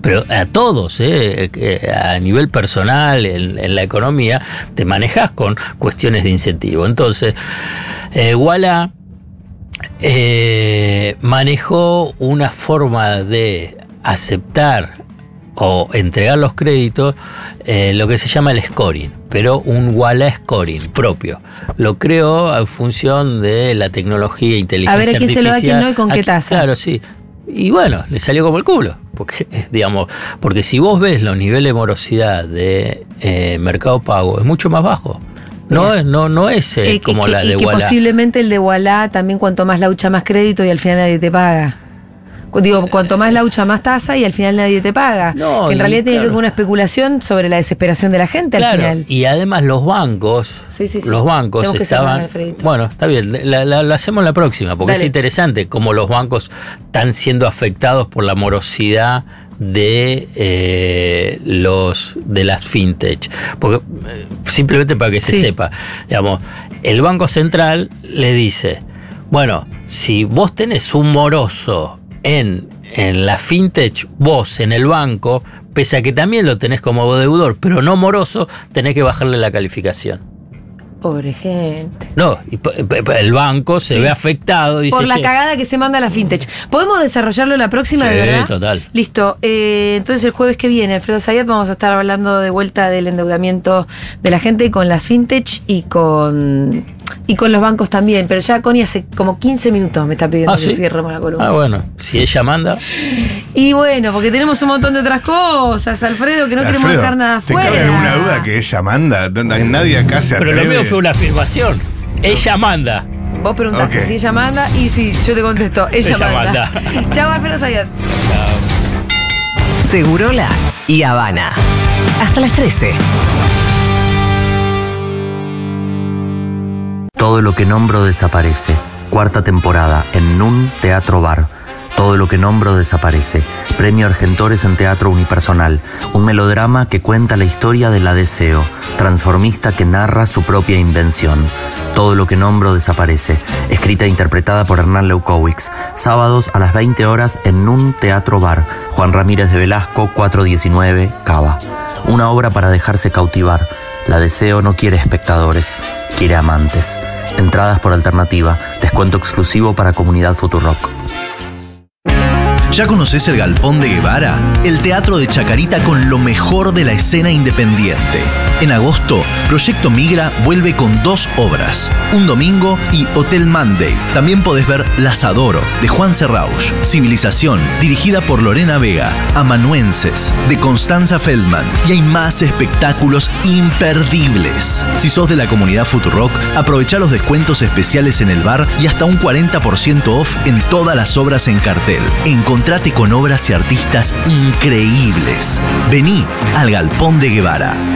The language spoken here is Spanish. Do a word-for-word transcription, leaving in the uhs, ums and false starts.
pero a todos, eh, a nivel personal, en, en la economía, te manejas con cuestiones de incentivo. Entonces, eh, Ualá eh, manejó una forma de aceptar o entregar los créditos, eh, lo que se llama el scoring, pero un Ualá scoring propio. Lo creó en función de la tecnología e inteligencia artificial. A ver, ¿a quién se lo da, quién no y con qué Aquí, tasa? Claro, sí. Y bueno, le salió como el culo. Porque, digamos, porque si vos ves los niveles de morosidad de eh, Mercado Pago, es mucho más bajo. No es, no, no es eh, eh, como que, la de y que Ualá. Posiblemente el de Ualá también, cuanto más laucha más crédito y al final nadie te paga. Digo, cuanto más laucha más tasa y al final nadie te paga. No, que en realidad y, tiene claro, que ver con una especulación sobre la desesperación de la gente, claro, al final. Y además los bancos, sí, sí, sí. los bancos Tenemos estaban. Bueno, está bien, la, la, la hacemos la próxima, porque Dale. Es interesante cómo los bancos están siendo afectados por la morosidad de eh, los de las fintech. Porque simplemente para que se sí. sepa, digamos, el Banco Central le dice, bueno, si vos tenés un moroso En, en la fintech, vos en el banco, pese a que también lo tenés como deudor, pero no moroso, tenés que bajarle la calificación. Pobre gente. No, el banco se sí. ve afectado. Dice, por la che, cagada que se manda a la fintech. ¿Podemos desarrollarlo la próxima, sí, de verdad? Total. Listo. Eh, entonces el jueves que viene, Alfredo Zayat, vamos a estar hablando de vuelta del endeudamiento de la gente con las fintech y con... Y con los bancos también, pero ya Connie hace como quince minutos me está pidiendo ah, que ¿sí? cierremos la columna. Ah, bueno, si ella manda. Y bueno, porque tenemos un montón de otras cosas, Alfredo, que no Alfredo, queremos dejar nada afuera. ¿Te cabe alguna duda que ella manda? Nadie acá se atreve. Pero lo mío fue una afirmación. Ella manda. Vos preguntaste okay. si ella manda y sí, yo te contesto, ella, ella manda. manda. Chao, Alfredo Zayat. Chao. Segurola y Habana. Hasta las trece. Todo lo que nombro desaparece. Cuarta temporada en Nun Teatro Bar. Todo lo que nombro desaparece. Premio Argentores en Teatro Unipersonal. Un melodrama que cuenta la historia de la Deseo, transformista que narra su propia invención. Todo lo que nombro desaparece. Escrita e interpretada por Hernán Leucowicz. Sábados a las veinte horas en Nun Teatro Bar. Juan Ramírez de Velasco, cuatrocientos diecinueve, Cava. Una obra para dejarse cautivar. La Deseo no quiere espectadores, quiere amantes. Entradas por alternativa, descuento exclusivo para Comunidad Futurock. ¿Ya conoces el Galpón de Guevara? El teatro de Chacarita con lo mejor de la escena independiente. En agosto, Proyecto Migra vuelve con dos obras, Un Domingo y Hotel Monday. También podés ver Las Adoro, de Juan Serrauch, Civilización, dirigida por Lorena Vega, Amanuenses, de Constanza Feldman, y hay más espectáculos imperdibles. Si sos de la comunidad Futurock, aprovechá los descuentos especiales en el bar y hasta un cuarenta por ciento off en todas las obras en cartel. Encontrate con obras y artistas increíbles. Vení al Galpón de Guevara.